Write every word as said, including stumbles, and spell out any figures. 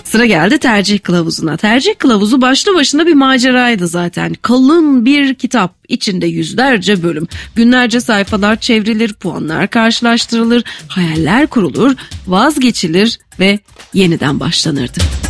Sıra geldi tercih kılavuzuna. Tercih kılavuzu başlı başına bir maceraydı zaten. Kalın bir kitap, içinde yüzlerce bölüm. Günlerce sayfalar çevrilir, puanlar karşılaştırılır, hayaller kurulur, vazgeçilir ve yeniden başlanırdı.